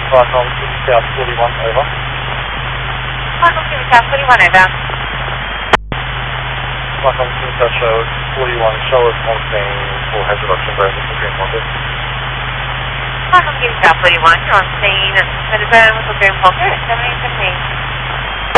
Welcome to South 41, over. Welcome to South 41, over. Welcome to South 41, shower contain for hazard reduction burn with the green pocket. Welcome to South 41, you're on scene at Mediterranean with the green pocket, 7878.